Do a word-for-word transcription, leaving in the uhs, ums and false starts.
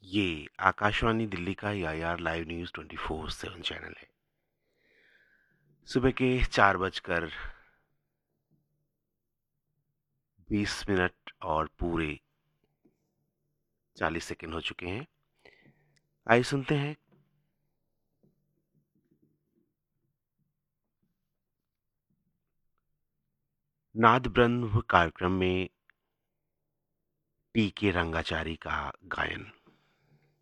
ये आकाशवाणी दिल्ली का यायार live news twenty four seven channel है। सुबह के चार बजकर बीस मिनट और पूरे चालीस सेकंड हो चुके हैं। आइए सुनते हैं नाद ब्रह्म कार्यक्रम में टी के रंगाचारी का गायन।